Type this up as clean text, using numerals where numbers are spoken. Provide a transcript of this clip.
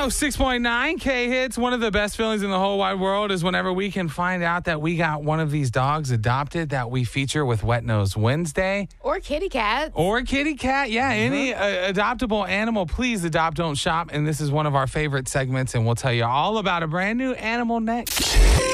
106.9 K Hits. One of the best feelings in the whole wide world is whenever we can find out that we got one of these dogs adopted that we feature with Wet Nose Wednesday. Or kitty cat. Or kitty cat. Yeah, any adoptable animal, please adopt, don't shop. And this is one of our favorite segments, and we'll tell you all about a brand new animal next.